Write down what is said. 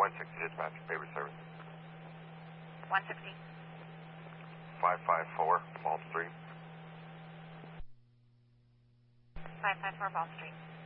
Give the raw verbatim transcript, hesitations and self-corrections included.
one sixty dispatch, Baby service. one sixty. five five four, Ball Street. five five four Ball Street.